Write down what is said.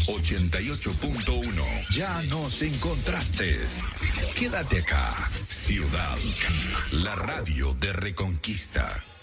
88.1. Ya nos encontraste. Quédate acá. Ciudad, la radio de Reconquista.